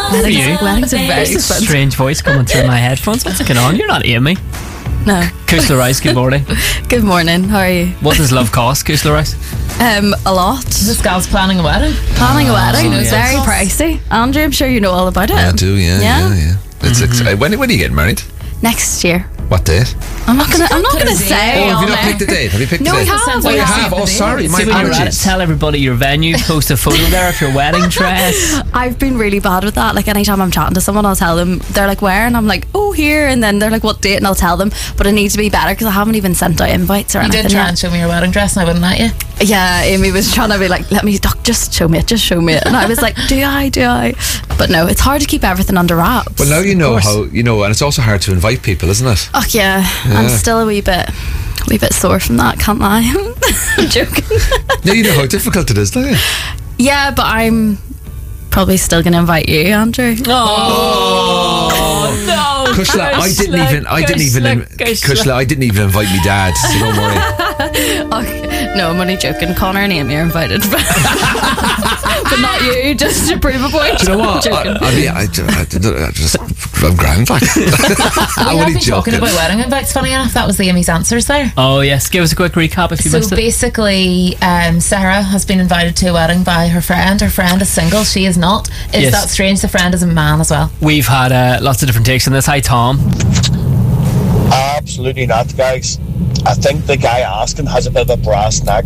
Weddings are very There's a expensive. strange voice coming through my headphones. What's going on? You're not Amy. No. Kusla Rice, good morning. Good morning. How are you? What does love cost, Kusla Rice? A lot. This gal's planning a wedding. Planning a wedding knows is what it very costs. pricey. Andrew, I'm sure you know all about it. I do, yeah. It's when are you getting married? Next year. What date? I'm not gonna say. Oh, have on you not there. picked the date? Have you picked No, the we date? have. Oh, you we have. Oh, sorry, my See, when you're at it, apologies. tell everybody your venue, post a photo there of your wedding dress. I've been really bad with that. Like, anytime I'm chatting to someone, I'll tell them. They're like, where? And I'm like, oh, here. And then they're like, what date? And I'll tell them. But it needs to be better because I haven't even sent out invites or You anything did try yet. and show me your wedding dress and I wouldn't let you. Yeah, Amy was trying to be like, let me, Doc, just show me it. And I was like, do I? But no, it's hard to keep everything under wraps. Well, now you know how, and it's also hard to invite people, isn't it? Oh, yeah. I'm still a wee bit sore from that, can't lie. I'm joking. Now you know how difficult it is, don't you? Yeah, but I'm probably still going to invite you, Andrew. Oh, no. Kushla, I didn't even invite me dad, so don't worry. Okay. No, I'm only joking. Connor and Amy are invited. But not you, just to prove a point. Do you know what? I'm grand. Like, We I'm have only been talking joking. about wedding invites, funny enough. That was the Amy's answers there. Oh, yes. Give us a quick recap if you So missed it. basically, Sarah has been invited to a wedding by her friend. Her friend is single. She is not. Is Yes. that strange? The friend is a man as well. We've had lots of different takes on this. Hi, Tom. Absolutely not, guys. I think the guy asking has a bit of a brass neck.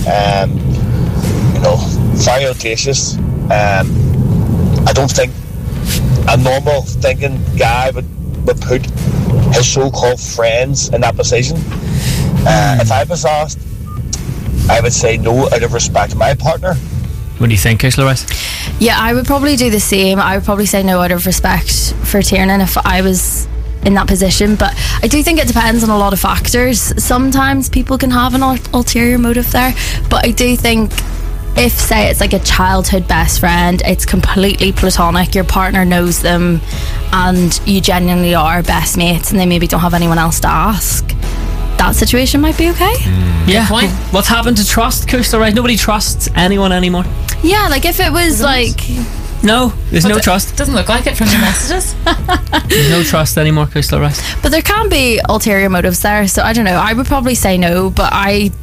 Very audacious. I don't think a normal thinking guy would put his so-called friends in that position. If I was asked, I would say no out of respect to my partner. What do you think, Kusla Rice? Yeah, I would probably do the same. I would probably say no out of respect for Tiernan if I was in that position. But I do think it depends on a lot of factors. Sometimes people can have an ulterior motive there. But I do think if, say, it's like a childhood best friend, it's completely platonic, your partner knows them and you genuinely are best mates and they maybe don't have anyone else to ask, that situation might be okay. Yeah. point. What's happened to trust, Kusla Rice? Nobody trusts anyone anymore. Yeah, like if it was like... No, there's no trust. Doesn't look like it from your messages. There's no trust anymore, Kusla Rice. But there can be ulterior motives there, so I don't know. I would probably say no, but I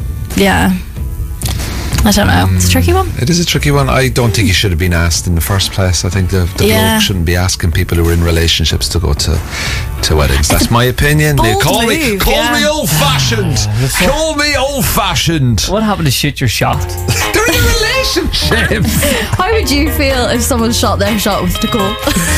don't know. It's a tricky one. It is a tricky one. I don't think you should have been asked in the first place. I think the bloke shouldn't be asking people who are in relationships to go to weddings. That's my opinion. bold Call me move, old-fashioned. Call me old-fashioned. What happened to shoot your shot? They're in a relationship. How would you feel if someone shot their shot with Nicole?